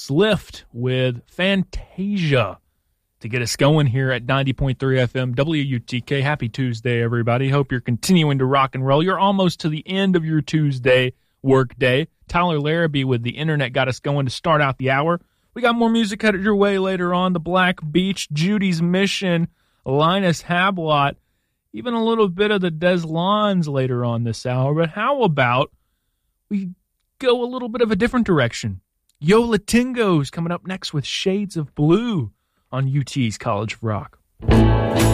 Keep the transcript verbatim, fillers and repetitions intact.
Slift with Fantasia to get us going here at ninety point three F M W U T K. Happy Tuesday, everybody. Hope you're continuing to rock and roll. You're almost to the end of your Tuesday work day. Tyler Larrabee with The Internet got us going to start out the hour. We got more music headed your way later on. The Black Beach, Judy's Mission, Linus Hablot, even a little bit of the Des Lawns later on this hour. But how about we go a little bit of a different direction? Yo La Tengo's coming up next with Shades of Blue on U T's College of Rock.